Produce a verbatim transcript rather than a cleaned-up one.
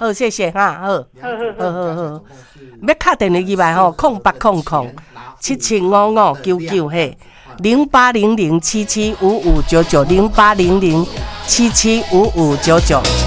好，谢谢哈，好， 好好好好，要敲电话去吧吼，空八空空七七五五九九嘿，零八零零七七五五九九零八零零七七五五九九。